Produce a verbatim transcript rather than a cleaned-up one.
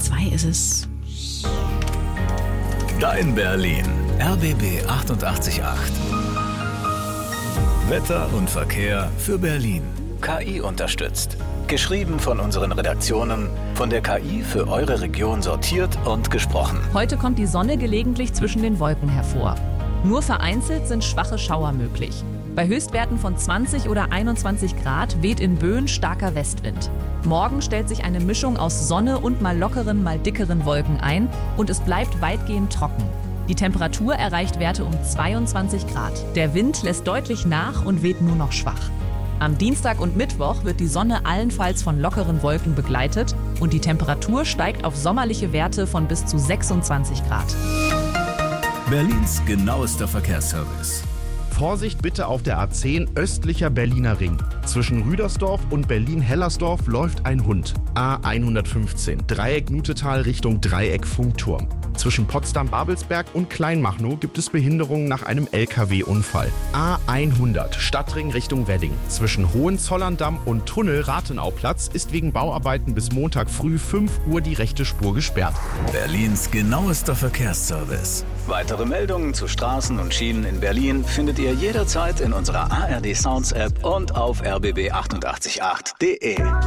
zwei ist es. Dein Berlin. R B B achtundachtzig Komma acht. Wetter und Verkehr für Berlin. K I unterstützt. Geschrieben von unseren Redaktionen, von der K I für eure Region sortiert und gesprochen. Heute kommt die Sonne gelegentlich zwischen den Wolken hervor. Nur vereinzelt sind schwache Schauer möglich. Bei Höchstwerten von zwanzig oder einundzwanzig Grad weht in Böen starker Westwind. Morgen stellt sich eine Mischung aus Sonne und mal lockeren, mal dickeren Wolken ein und es bleibt weitgehend trocken. Die Temperatur erreicht Werte um zweiundzwanzig Grad. Der Wind lässt deutlich nach und weht nur noch schwach. Am Dienstag und Mittwoch wird die Sonne allenfalls von lockeren Wolken begleitet und die Temperatur steigt auf sommerliche Werte von bis zu sechsundzwanzig Grad. Berlins genauester Verkehrsservice. Vorsicht bitte auf der A zehn östlicher Berliner Ring. Zwischen Rüdersdorf und Berlin-Hellersdorf läuft ein Hund. A hundertfünfzehn, Dreieck Nutetal Richtung Dreieck Funkturm. Zwischen Potsdam-Babelsberg und Kleinmachnow gibt es Behinderungen nach einem L K W-Unfall. A hundert, Stadtring Richtung Wedding. Zwischen Hohenzollern-Damm und Tunnel Rathenauplatz ist wegen Bauarbeiten bis Montag früh fünf Uhr die rechte Spur gesperrt. Berlins genauester Verkehrsservice. Weitere Meldungen zu Straßen und Schienen in Berlin findet ihr jederzeit in unserer A R D Sounds App und auf r b b achtundachtzig Komma acht punkt de.